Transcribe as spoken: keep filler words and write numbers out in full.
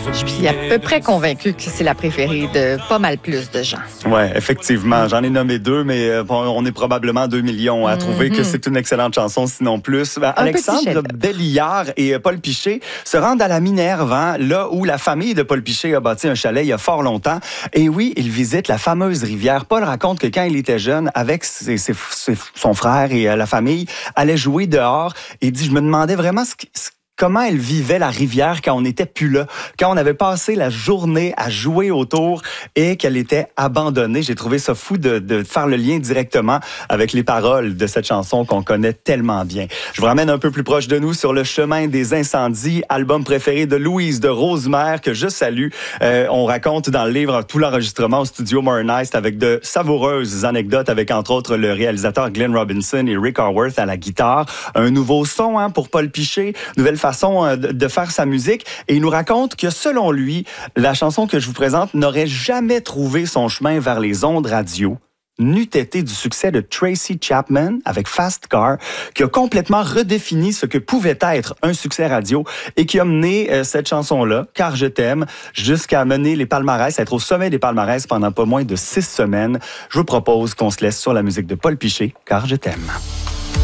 Je suis à peu près convaincue que c'est la préférée de pas mal plus de gens. Oui, effectivement. J'en ai nommé deux, mais bon, on est probablement deux millions à mm-hmm. trouver que c'est une excellente chanson, sinon plus. Ben, Alexandre Belliard et Paul Piché se rendent à la Minerve, hein, là où la famille de Paul Piché a bâti un chalet il y a fort longtemps. Et oui, ils visitent la fameuse rivière. Paul raconte que quand il était jeune, avec ses, ses, ses, son frère et euh, la famille, allait jouer dehors. Et il dit, je me demandais vraiment ce, ce comment elle vivait la rivière quand on n'était plus là, quand on avait passé la journée à jouer autour et qu'elle était abandonnée. J'ai trouvé ça fou de, de faire le lien directement avec les paroles de cette chanson qu'on connaît tellement bien. Je vous ramène un peu plus proche de nous sur le chemin des incendies, album préféré de Louise de Rosemère que je salue. Euh, on raconte dans le livre tout l'enregistrement au studio Morinist avec de savoureuses anecdotes avec entre autres le réalisateur Glenn Robinson et Rick Haworth à la guitare. Un nouveau son hein, pour Paul Piché, nouvelle façon façon de faire sa musique. Et il nous raconte que, selon lui, la chanson que je vous présente n'aurait jamais trouvé son chemin vers les ondes radio, n'eût été du succès de Tracy Chapman avec Fast Car, qui a complètement redéfini ce que pouvait être un succès radio et qui a mené euh, cette chanson-là, Car je t'aime, jusqu'à mener les palmarès, être au sommet des palmarès pendant pas moins de six semaines. Je vous propose qu'on se laisse sur la musique de Paul Piché, Car je t'aime.